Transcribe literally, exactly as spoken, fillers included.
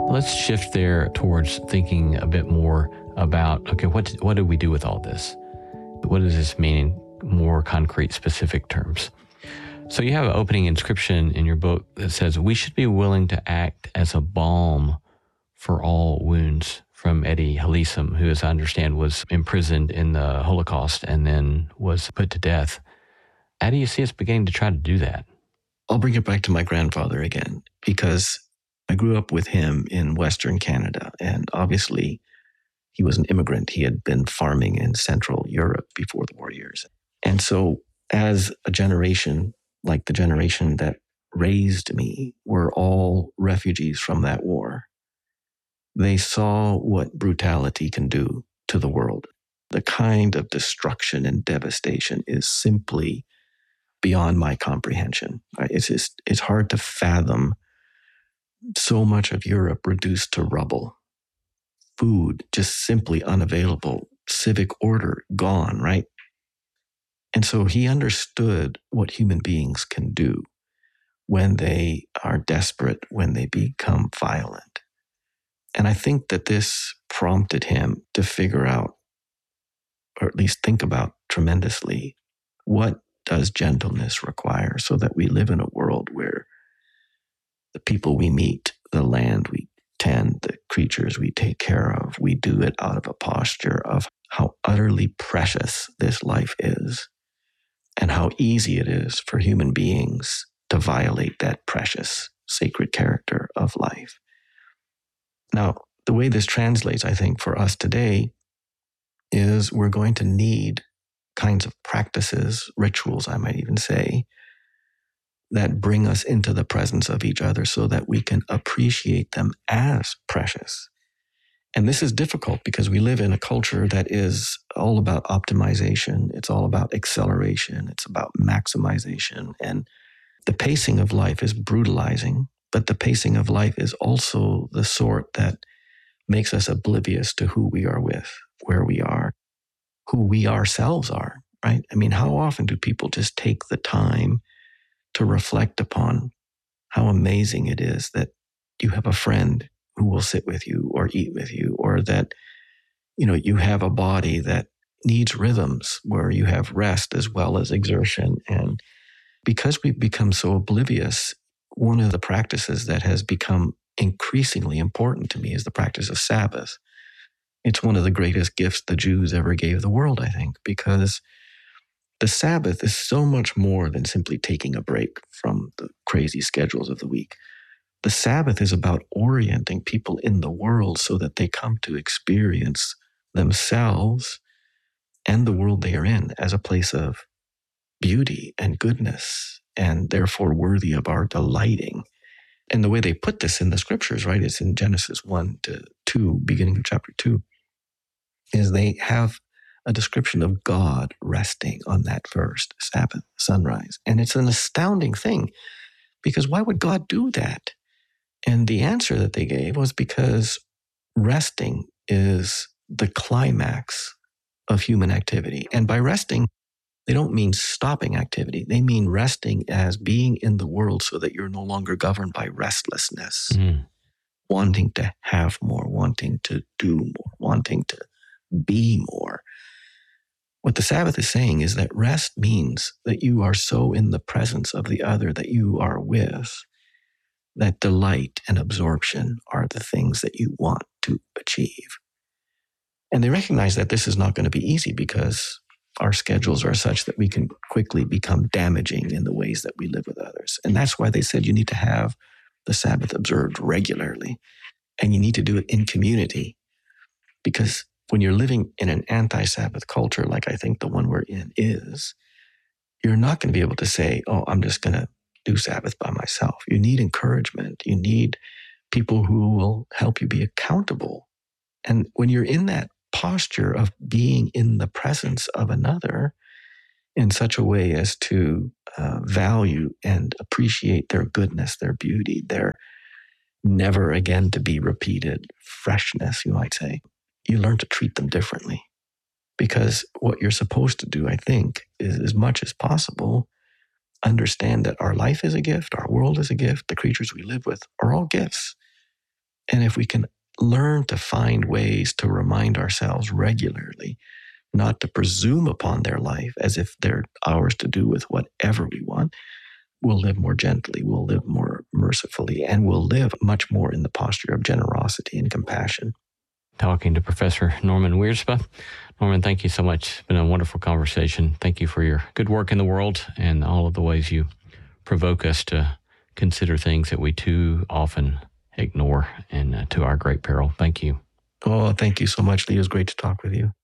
Let's shift there towards thinking a bit more about, okay, what, what do we do with all this? What does this mean in more concrete, specific terms? So you have an opening inscription in your book that says, we should be willing to act as a balm for all wounds, from Eddie Halisem, who, as I understand, was imprisoned in the Holocaust and then was put to death. How do you see us beginning to try to do that? I'll bring it back to my grandfather again, because I grew up with him in Western Canada, and obviously he was an immigrant. He had been farming in Central Europe before the war years. And so as a generation, like the generation that raised me, were all refugees from that war, they saw what brutality can do to the world. The kind of destruction and devastation is simply beyond my comprehension. It's just, it's hard to fathom so much of Europe reduced to rubble. Food just simply unavailable. Civic order gone, right? And so he understood what human beings can do when they are desperate, when they become violent. And I think that this prompted him to figure out, or at least think about tremendously, what does gentleness require so that we live in a world where the people we meet, the land we tend, the creatures we take care of, we do it out of a posture of how utterly precious this life is and how easy it is for human beings to violate that precious, sacred character of life. Now, the way this translates, I think, for us today is we're going to need kinds of practices, rituals, I might even say, that bring us into the presence of each other so that we can appreciate them as precious. And this is difficult because we live in a culture that is all about optimization. It's all about acceleration. It's about maximization. And the pacing of life is brutalizing, but the pacing of life is also the sort that makes us oblivious to who we are with, where we are, who we ourselves are, right? I mean, how often do people just take the time to reflect upon how amazing it is that you have a friend who will sit with you or eat with you, or that, you know, you have a body that needs rhythms where you have rest as well as exertion. And because we've become so oblivious, one of the practices that has become increasingly important to me is the practice of Sabbath. It's one of the greatest gifts the Jews ever gave the world, I think, because the Sabbath is so much more than simply taking a break from the crazy schedules of the week. The Sabbath is about orienting people in the world so that they come to experience themselves and the world they are in as a place of beauty and goodness, and therefore worthy of our delighting. And the way they put this in the scriptures, right, it's in Genesis one to two, beginning of chapter two, is they have a description of God resting on that first Sabbath, sunrise. And it's an astounding thing, because why would God do that? And the answer that they gave was because resting is the climax of human activity. And by resting, they don't mean stopping activity. They mean resting as being in the world so that you're no longer governed by restlessness, mm. wanting to have more, wanting to do more, wanting to be more. What the Sabbath is saying is that rest means that you are so in the presence of the other that you are with, that delight and absorption are the things that you want to achieve. And they recognize that this is not going to be easy because our schedules are such that we can quickly become damaging in the ways that we live with others. And that's why they said you need to have the Sabbath observed regularly, and you need to do it in community. Because when you're living in an anti-Sabbath culture, like I think the one we're in is, you're not going to be able to say, oh, I'm just going to do Sabbath by myself. You need encouragement. You need people who will help you be accountable. And when you're in that posture of being in the presence of another in such a way as to uh, value and appreciate their goodness, their beauty, their never again to be repeated freshness, you might say, you learn to treat them differently. Because what you're supposed to do, I think, is as much as possible, understand that our life is a gift, our world is a gift, the creatures we live with are all gifts. And if we can learn to find ways to remind ourselves regularly not to presume upon their life as if they're ours to do with whatever we want, we'll live more gently, we'll live more mercifully, and we'll live much more in the posture of generosity and compassion. Talking to Professor Norman Wiersbe. Norman, thank you so much. It's been a wonderful conversation. Thank you for your good work in the world and all of the ways you provoke us to consider things that we too often ignore, and uh, to our great peril. Thank you. Oh, thank you so much, Lee. It was great to talk with you.